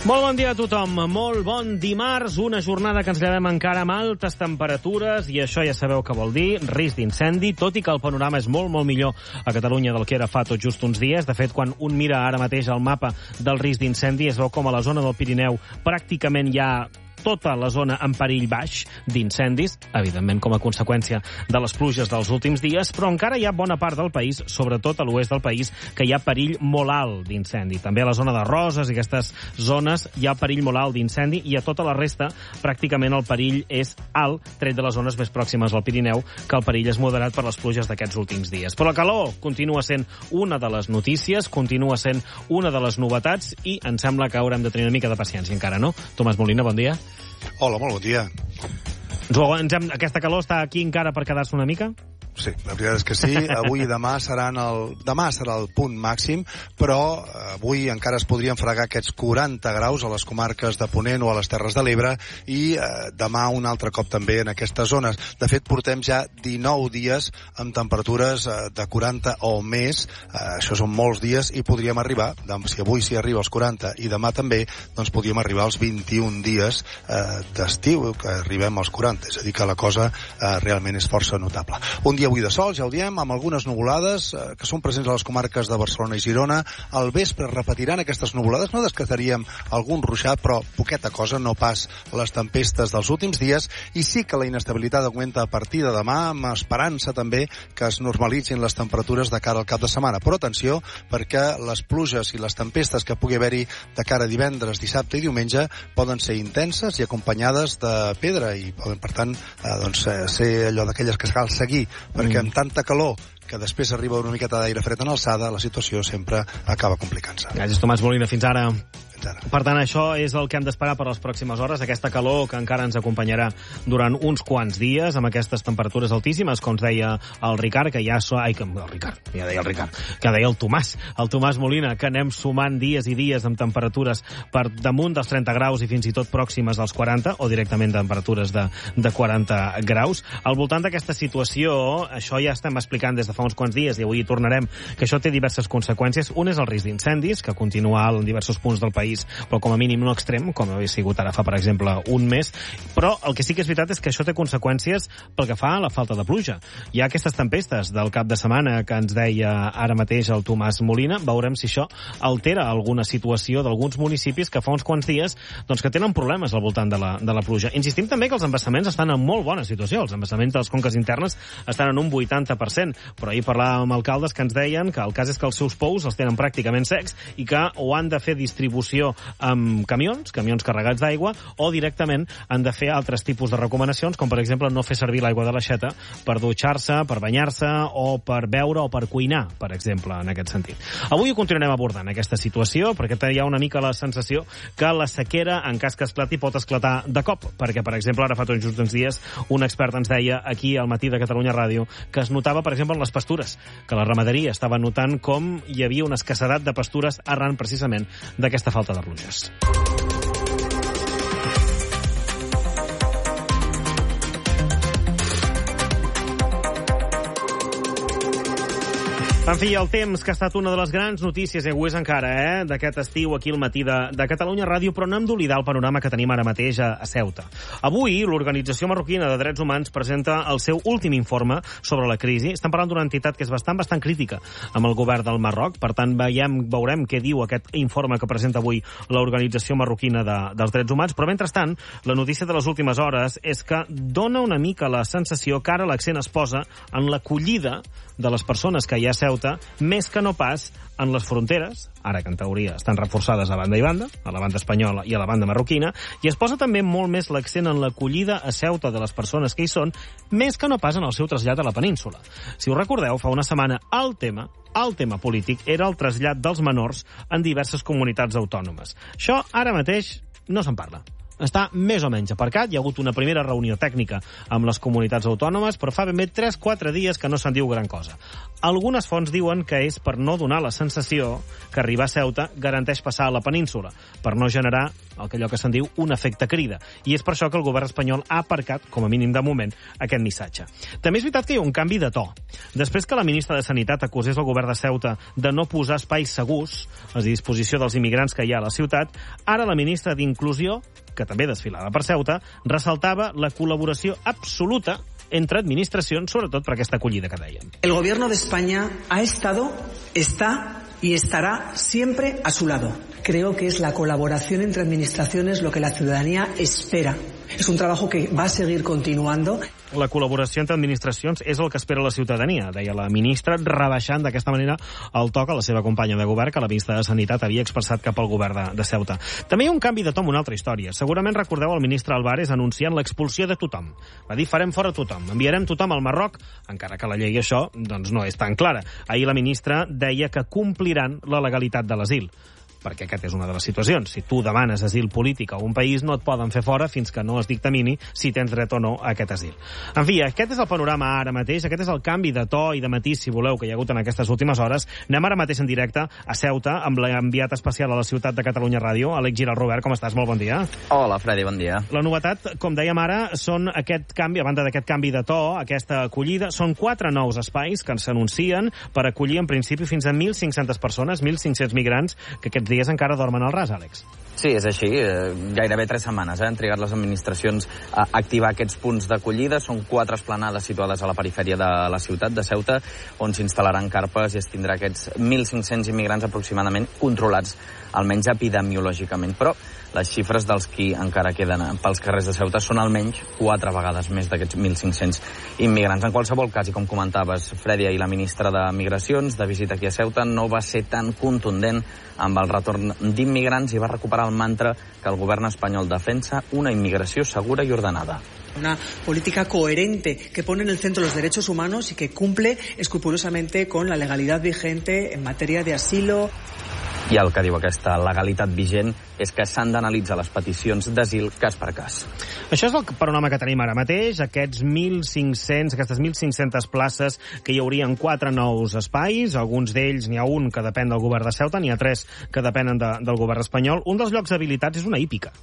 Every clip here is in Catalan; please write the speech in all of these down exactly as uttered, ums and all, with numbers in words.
Molt bon dia a tothom, molt bon dimarts, una jornada que ens llevem encara amb altes temperatures i això ja sabeu què vol dir, risc d'incendi, tot i que el panorama és molt, molt millor a Catalunya del que era fa tot just uns dies. De fet, quan un mira ara mateix el mapa del risc d'incendi es veu com a la zona del Pirineu pràcticament hi ha tota la zona en perill baix d'incendis, evidentment com a conseqüència de les pluges dels últims dies, però encara hi ha bona part del país, sobretot a l'oest del país, que hi ha perill molt alt d'incendi. També a la zona de Roses i aquestes zones hi ha perill molt alt d'incendi i a tota la resta pràcticament el perill és alt, tret de les zones més pròximes al Pirineu, que el perill és moderat per les pluges d'aquests últims dies. Però la calor continua sent una de les notícies, continua sent una de les novetats i em sembla que haurem de tenir una mica de paciència encara, no? Tomàs Molina, bon dia. Hola, molt bon dia. Ens hem, aquesta calor està aquí encara per quedar-se una mica? Sí, la veritat és que sí. Avui i demà seran el... Demà serà el punt màxim, però avui encara es podrien fregar aquests quaranta graus a les comarques de Ponent o a les Terres de l'Ebre i eh, demà un altre cop també en aquestes zones. De fet, portem ja dinou dies amb temperatures eh, de quaranta o més. Eh, això són molts dies i podríem arribar, si avui s'hi arriba als quaranta i demà també, doncs podríem arribar als vint-i-un dies eh, d'estiu, que arribem als quaranta. És a dir, que la cosa eh, realment és força notable. Un dia avui de sol, ja ho diem, amb algunes nuvolades eh, que són presents a les comarques de Barcelona i Girona. Al vespre repetiran aquestes nuvolades, no descartaríem algun ruixat, però poqueta cosa, no pas les tempestes dels últims dies, i sí que la inestabilitat augmenta a partir de demà, amb esperança també que es normalitzin les temperatures de cara al cap de setmana. Però atenció, perquè les pluges i les tempestes que pugui haver-hi de cara a divendres, dissabte i diumenge poden ser intenses i acompanyades de pedra i poden, per tant, eh, doncs, eh, ser allò d'aquelles que cal seguir, perquè amb tanta calor que després arriba una miqueta d'aire fred en alçada, la situació sempre acaba complicant-se. Gràcies, Tomàs Molina. Fins ara. Fins ara. Per tant, això és el que hem d'esperar per les pròximes hores, aquesta calor que encara ens acompanyarà durant uns quants dies, amb aquestes temperatures altíssimes, com ens deia el Ricard, que ja... So... Ai, que el Ricard, ja deia el Ricard, que deia el Tomàs, el Tomàs Molina, que anem sumant dies i dies amb temperatures per damunt dels trenta graus i fins i tot pròximes als quaranta, o directament temperatures de, de quaranta graus. Al voltant d'aquesta situació, això ja estem explicant des de fa uns quants dies, i avui hi tornarem, que això té diverses conseqüències. Un és el risc d'incendis, que continua alt en diversos punts del país, però com a mínim no extrem, com havia sigut ara fa, per exemple, un mes. Però el que sí que és veritat és que això té conseqüències pel que fa a la falta de pluja. Hi ha aquestes tempestes del cap de setmana que ens deia ara mateix el Tomàs Molina. Veurem si això altera alguna situació d'alguns municipis que fa uns quants dies doncs, que tenen problemes al voltant de la, de la pluja. Insistim també que els embassaments estan en molt bona situació. Els embassaments de les conques internes estan en un vuitanta per cent, però ahir parlàvem amb alcaldes que ens deien que el cas és que els seus pous els tenen pràcticament secs i que o han de fer distribució amb camions, camions carregats d'aigua, o directament han de fer altres tipus de recomanacions, com per exemple no fer servir l'aigua de l'aixeta per dutxar-se, per banyar-se o per beure o per cuinar, per exemple, en aquest sentit. Avui ho continuarem abordant, aquesta situació, perquè hi ha una mica la sensació que la sequera, en cas que esclati, pot esclatar de cop, perquè, per exemple, ara fa tots just uns dies, un expert ens deia aquí al matí de Catalunya Ràdio que es notava, per exemple, en les pastures, que la ramaderia estava notant com hi havia una escassedat de pastures arran precisament d'aquesta falta de pluges. En fi, el temps, que ha estat una de les grans notícies, i avui és encara, eh, d'aquest estiu aquí al matí de, de Catalunya Ràdio, però no hem d'oblidar el panorama que tenim ara mateix a, a Ceuta. Avui, l'Organització Marroquina de Drets Humans presenta el seu últim informe sobre la crisi. Estem parlant d'una entitat que és bastant, bastant crítica amb el govern del Marroc. Per tant, veiem, veurem què diu aquest informe que presenta avui l'Organització Marroquina de, dels Drets Humans. Però, mentrestant, la notícia de les últimes hores és que dona una mica la sensació que ara l'accent es posa en l'acollida de les persones que hi ha a Ceuta, més que no pas en les fronteres, ara que en teoria estan reforçades a banda i banda, a la banda espanyola i a la banda marroquina, i es posa també molt més l'accent en l'acollida a Ceuta de les persones que hi són, més que no pas en el seu trasllat a la península. Si us recordeu, fa una setmana el tema, el tema polític, era el trasllat dels menors en diverses comunitats autònomes. Això ara mateix no se'n parla. està més o menys aparcat. Hi ha hagut una primera reunió tècnica amb les comunitats autònomes, però fa ben bé tres quatre dies que no se'n diu gran cosa. Algunes fonts diuen que és per no donar la sensació que arribar a Ceuta garanteix passar a la península, per no generar allò que se'n diu un efecte crida. I és per això que el govern espanyol ha aparcat, com a mínim de moment, aquest missatge. També és veritat que hi ha un canvi de to. Després que la ministra de Sanitat acusés el govern de Ceuta de no posar espais segurs a disposició dels immigrants que hi ha a la ciutat, ara la ministra d'Inclusió, que també desfilava per Ceuta, ressaltava la col·laboració absoluta entre administracions, sobretot per aquesta acollida que dèiem. El gobierno de España ha estado, está y estará siempre a su lado. Creo que es la colaboración entre administraciones lo que la ciudadanía espera. Es un trabajo que va a seguir continuando. La col·laboració entre administracions és el que espera la ciutadania, deia la ministra, rebaixant d'aquesta manera el toc a la seva companya de govern, que la ministra de Sanitat havia expressat cap al govern de, de Ceuta. També hi ha un canvi de to en una altra història. Segurament recordeu el ministre Álvarez anunciant l'expulsió de tothom. Va dir, farem fora tothom, enviarem tothom al Marroc, encara que la llei això doncs, no és tan clara. Ahir la ministra deia que compliran la legalitat de l'asil, perquè aquesta és una de les situacions. Si tu demanes asil polític a un país, no et poden fer fora fins que no es dictamini si tens dret o no a aquest asil. En fi, aquest és el panorama ara mateix, aquest és el canvi de to i de matís, si voleu, que hi ha hagut en aquestes últimes hores. Anem ara mateix en directe a Ceuta, amb l'enviat especial a la ciutat de Catalunya Ràdio, Àlex Giral. Robert, com estàs? Molt bon dia. Hola, Freddy, bon dia. La novetat, com dèiem ara, són aquest canvi, a banda d'aquest canvi de to, aquesta acollida, són quatre nous espais que s'anuncien per acollir en principi fins a mil cinc-centes persones, mil cinc-cents migrants, que aquests dies encara dormen al ras, Àlex. Sí, és així. Gairebé tres setmanes eh? han trigat les administracions a activar aquests punts d'acollida. Són quatre esplanades situades a la perifèria de la ciutat de Ceuta, on s'instal·laran carpes i es tindrà aquests mil cinc-cents immigrants aproximadament controlats, almenys epidemiològicament. Però les xifres dels qui encara queden pels carrers de Ceuta són almenys quatre vegades més d'aquests mil cinc-cents immigrants. En qualsevol cas, i com comentaves, Freddy, ahir la ministra de Migracions, de visita aquí a Ceuta, no va ser tan contundent amb el retorn d'immigrants i va recuperar el mantra que el govern espanyol defensa, una inmigració segura i ordenada. Una política coherente que pone en el centro los derechos humanos y que cumple escrupulosamente con la legalidad vigente en materia de asilo. I el que diu aquesta legalitat vigent és que s'han d'analitzar les peticions d'asil cas per cas. Això és el panorama que tenim ara mateix, aquests mil cinc-cents, aquestes mil cinc-centes places que hi haurien quatre nous espais, alguns d'ells n'hi ha un que depèn del govern de Ceuta, n'hi ha tres que depenen de, del govern espanyol. Un dels llocs habilitats és una hípica.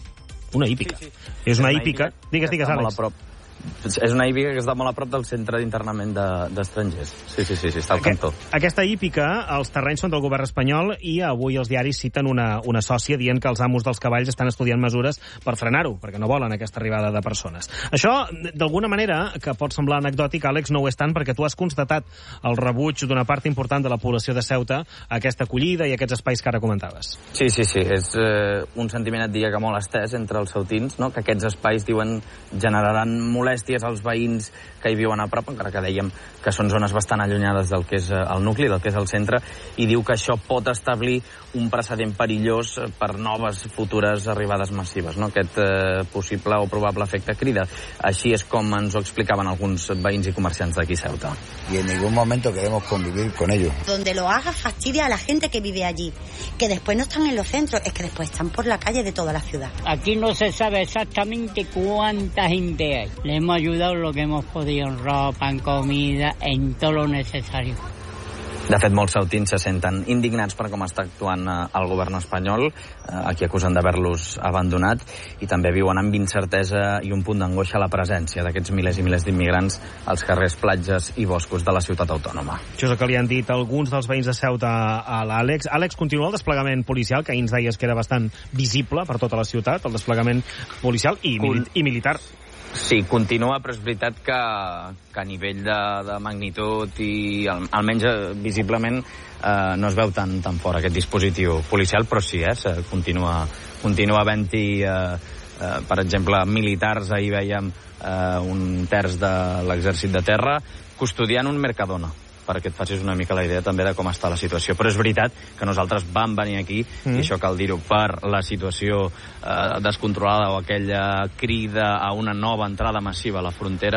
Una hípica. Sí, sí. És una, una hípica. hípica. Digues, digues, Àlex. És una hípica que està molt a prop del centre d'internament d'estrangers. De, sí, sí, sí, sí, està al cantó. Aquesta hípica, els terrenys són del govern espanyol i avui els diaris citen una, una sòcia dient que els amos dels cavalls estan estudiant mesures per frenar-ho, perquè no volen aquesta arribada de persones. Això, d'alguna manera, que pot semblar anecdòtic, Àlex, no ho és tant, perquè tu has constatat el rebuig d'una part important de la població de Ceuta a aquesta acollida i aquests espais que ara comentaves. Sí, sí, sí. És eh, un sentiment, et diria, que molt estès entre els ceutins, no? Que aquests espais, diuen, generaran molèsties als veïns que hi viuen a prop, encara que dèiem que són zones bastant allunyades del que és el nucli, del que és el centre, i diu que això pot establir un precedent perillós per noves futures arribades massives, no? Aquest eh, possible o probable efecte crida. Així és com ens ho explicaven alguns veïns i comerciants d'aquí Ceuta. Y en ningún momento queremos convivir con ellos. Donde lo haga fastidia a la gente que vive allí, que después no están en los centros, es que después están por la calle de toda la ciudad. Aquí no se sabe exactamente cuánta gente hay. Le hemos ayudado lo que hemos podido en ropa, en comida, en todo lo necesario. De fet, molts ceutins se senten indignats per com està actuant el govern espanyol, a qui acusen d'haver-los abandonat, i també viuen amb incertesa i un punt d'angoixa la presència d'aquests milers i milers d'immigrants als carrers, platges i boscos de la ciutat autònoma. Això és el que li han dit alguns dels veïns de Ceuta a l'Àlex. Àlex, continua el desplegament policial, que ahir ens deies que era bastant visible per tota la ciutat, el desplegament policial i, mili i militar. Sí, continua, però és veritat que, que a nivell de, de magnitud i al, almenys visiblement eh, no es veu tan, tan fort aquest dispositiu policial, però sí, eh, continua, continua havent-hi, eh, eh, per exemple, militars. Ahir veiem eh, un terç de l'exèrcit de terra custodiant un Mercadona, perquè et facis una mica la idea també de com està la situació. Però és veritat que nosaltres vam venir aquí, mm. i això cal dir-ho, per la situació eh, descontrolada o aquella crida a una nova entrada massiva a la frontera,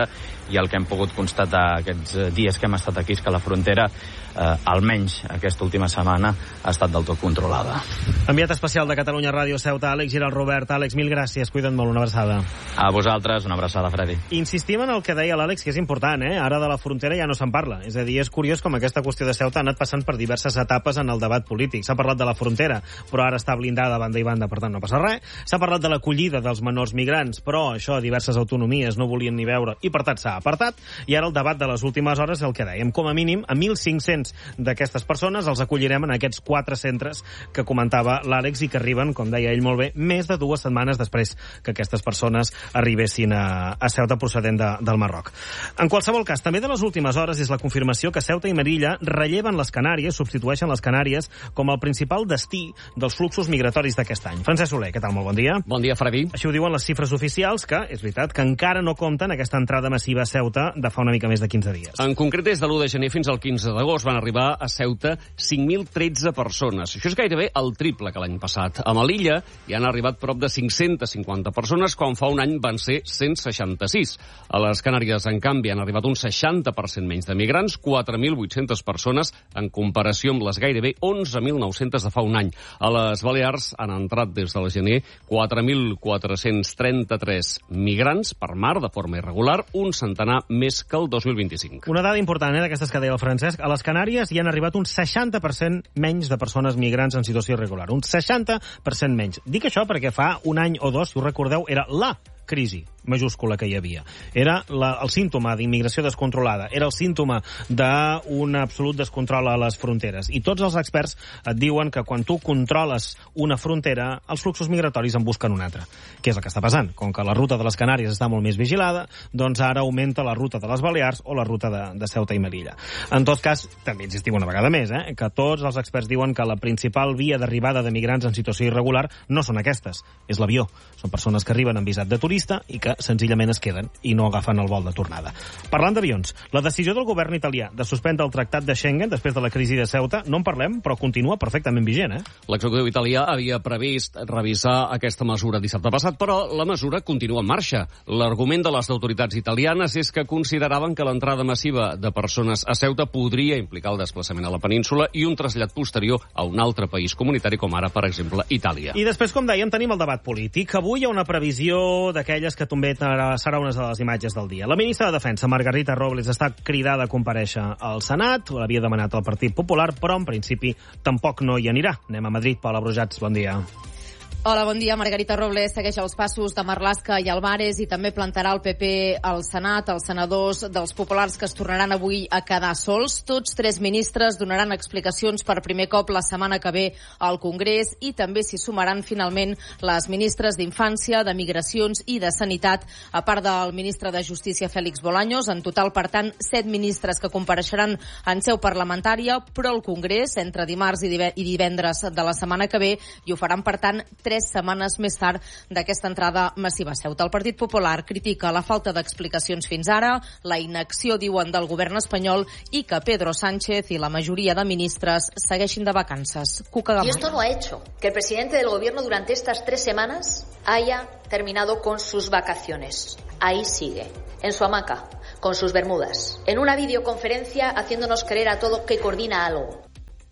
i el que hem pogut constatar aquests dies que hem estat aquí és que la frontera, eh, almenys aquesta última setmana, ha estat del tot controlada. Enviat especial de Catalunya Ràdio Ceuta, Àlex Giral Robert. Àlex, mil gràcies, cuida't molt, una abraçada. A vosaltres, una abraçada, Freddy. Insistim en el que deia l'Àlex, que és important, eh? Ara de la frontera ja no se'n parla. És a dir, és curiós com aquesta qüestió de Ceuta ha anat passant per diverses etapes en el debat polític. S'ha parlat de la frontera, però ara està blindada banda i banda, per tant no passa res. S'ha parlat de l'acollida dels menors migrants, però això diverses autonomies no volien ni veure i per tant s'ha apartat. I ara el debat de les últimes hores és el que dèiem. Com a mínim, a mil cinc-cents d'aquestes persones els acollirem en aquests quatre centres que comentava l'Àlex i que arriben, com deia ell molt bé, més de dues setmanes després que aquestes persones arribessin a, a Ceuta procedent de, del Marroc. En qualsevol cas, també de les últimes hores és la confirmació que Ceuta i Melilla relleven les Canàries, substitueixen les Canàries com el principal destí dels fluxos migratoris d'aquest any. Francesc Soler, què tal? Molt bon dia. Bon dia, Freddy. Així ho diuen les xifres oficials, que és veritat que encara no compten aquesta entrada massiva a Ceuta de fa una mica més de quinze dies. En concret, des de l'u de gener fins al quinze d'agost van arribar a Ceuta cinc mil tretze persones. Això és gairebé el triple que l'any passat. A Melilla hi han arribat prop de cinc-centes cinquanta persones, quan fa un any van ser cent seixanta-sis. A les Canàries, en canvi, han arribat un seixanta per cent menys de migrants, quatre mil vuit-centes persones, en comparació amb les gairebé onze mil nou-centes de fa un any. A les Balears han entrat des del gener quatre mil quatre-cents trenta-tres migrants per mar de forma irregular, un centenar més que el dos mil vint-i-cinc. Una dada important, eh, d'aquestes que deia el Francesc. A les Canàries hi han arribat un seixanta per cent menys de persones migrants en situació irregular. Un seixanta per cent menys. Dic això perquè fa un any o dos, si us recordeu, era la crisi majúscula que hi havia. Era la, el símptoma d'immigració descontrolada, era el símptoma d'un absolut descontrol a les fronteres. I tots els experts et diuen que quan tu controles una frontera, els fluxos migratoris en busquen una altra. Què és el que està passant? Com que la ruta de les Canàries està molt més vigilada, doncs ara augmenta la ruta de les Balears o la ruta de, de Ceuta i Melilla. En tot cas, també insistim una vegada més, eh, que tots els experts diuen que la principal via d'arribada de migrants en situació irregular no són aquestes, és l'avió. Són persones que arriben amb visat de turista i que senzillament es queden i no agafen el vol de tornada. Parlant d'avions, la decisió del govern italià de suspendre el tractat de Schengen després de la crisi de Ceuta, no en parlem, però continua perfectament vigent, eh? L'executiu italià havia previst revisar aquesta mesura dissabte passat, però la mesura continua en marxa. L'argument de les autoritats italianes és que consideraven que l'entrada massiva de persones a Ceuta podria implicar el desplaçament a la península i un trasllat posterior a un altre país comunitari, com ara, per exemple, Itàlia. I després, com dèiem, tenim el debat polític. Avui hi ha una previsió d'aquelles que també serà una de les imatges del dia. La ministra de Defensa, Margarita Robles, està cridada a comparèixer al Senat. L'havia demanat el Partit Popular, però en principi tampoc no hi anirà. Anem a Madrid. Paula Brujats, bon dia. Hola, bon dia. Margarita Robles segueix els passos de Marlaska i Albares i també plantarà el P P al Senat, els senadors dels populars que es tornaran avui a quedar sols. Tots tres ministres donaran explicacions per primer cop la setmana que ve al Congrés i també s'hi sumaran finalment les ministres d'Infància, de Migracions i de Sanitat, a part del ministre de Justícia, Félix Bolaños. En total, per tant, set ministres que compareixeran en seu parlamentària, però al Congrés entre dimarts i divendres de la setmana que ve, i ho faran, per tant, tres setmanes més tard d'aquesta entrada massiva a Ceuta. El Partit Popular critica la falta d'explicacions fins ara, la inacció, diuen, del govern espanyol i que Pedro Sánchez i la majoria de ministres segueixin de vacances. Cuca Gamay. Y esto no ha hecho que el presidente del gobierno durante estas tres semanas haya terminado con sus vacaciones. Ahí sigue, en su hamaca, con sus bermudas, en una videoconferencia haciéndonos creer a todos que coordina algo.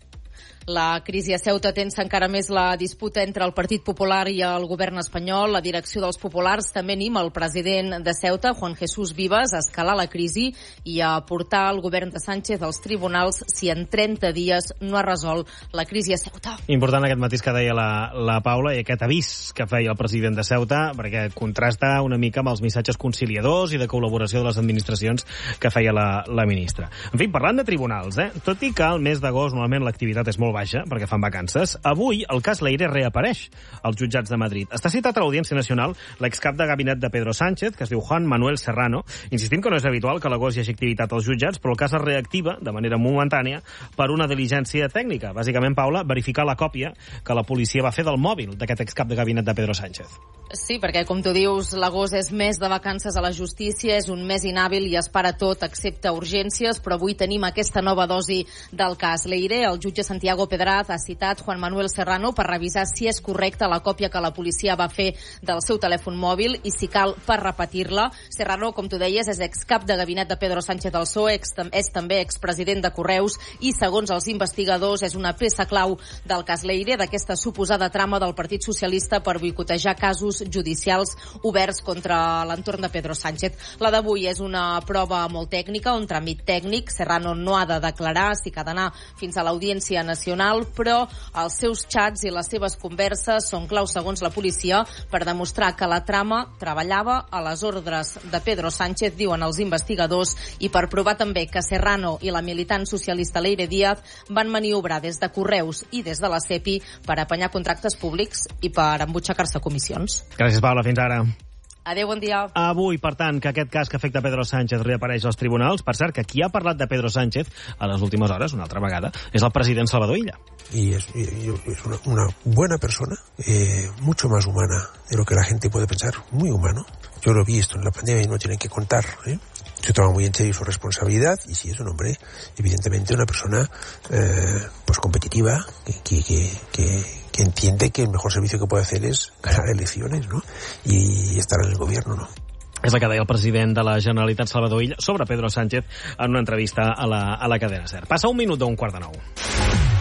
La crisi a Ceuta tensa encara més la disputa entre el Partit Popular i el govern espanyol. La direcció dels populars també anima el president de Ceuta, Juan Jesús Vivas, a escalar la crisi i a portar el govern de Sánchez als tribunals si en trenta dies no ha resolt la crisi a Ceuta. Important aquest matís que deia la, la Paula i aquest avís que feia el president de Ceuta, perquè contrasta una mica amb els missatges conciliadors i de col·laboració de les administracions que feia la, la ministra. En fi, parlant de tribunals, eh? Tot i que al mes d'agost normalment l'activitat és molt baixa, perquè fan vacances, avui el cas Leire reapareix als jutjats de Madrid. Està citat a l'Audiència Nacional l'excap de gabinet de Pedro Sánchez, que es diu Juan Manuel Serrano. Insistim que no és habitual que a l'agost hi hagi activitat als jutjats, però el cas es reactiva de manera momentània per una diligència tècnica. Bàsicament, Paula, verificar la còpia que la policia va fer del mòbil d'aquest excap de gabinet de Pedro Sánchez. Sí, perquè, com tu dius, l'agost és mes de vacances a la justícia, és un mes inhàbil i es para tot excepte urgències, però avui tenim aquesta nova dosi del cas Leire. El jutge Santiago Pedraz ha citat Juan Manuel Serrano per revisar si és correcta la còpia que la policia va fer del seu telèfon mòbil i, si cal, per repetir-la. Serrano, com tu deies, és excap de gabinet de Pedro Sánchez al P S O E, ex, és també expresident de Correus i, segons els investigadors, és una peça clau del cas Leire, d'aquesta suposada trama del Partit Socialista per boicotejar casos judicials oberts contra l'entorn de Pedro Sánchez. La d'avui és una prova molt tècnica, un tràmit tècnic. Serrano no ha de declarar, sí que ha d'anar fins a l'Audiència Nacional, però els seus xats i les seves converses són claus, segons la policia, per demostrar que la trama treballava a les ordres de Pedro Sánchez, diuen els investigadors, i per provar també que Serrano i la militant socialista Leire Díaz van maniobrar des de Correus i des de la SEPI per apanyar contractes públics i per embutxacar-se comissions. Gràcies, Paula. Fins ara. Adéu, bon dia. Avui, per tant, que aquest cas que afecta Pedro Sánchez reapareix als tribunals. Per cert, que qui ha parlat de Pedro Sánchez a les últimes hores, una altra vegada, és el president Salvador Illa. Y es, y, es una, una buena persona, eh, mucho más humana de lo que la gente puede pensar, muy humano. Yo lo he visto en la pandemia y no tienen que contar, ¿eh? Se toma muy en serio su responsabilidad y sí es un hombre, evidentemente una persona eh, pues competitiva, que, que, que, que entiende que el mejor servicio que puede hacer es ganar elecciones, ¿no? Y estar en el gobierno, ¿no? És el que deia el president de la Generalitat, Salvador Illa, sobre Pedro Sánchez en una entrevista a la, a la cadena SER. Passa un minut d'un quart de nou.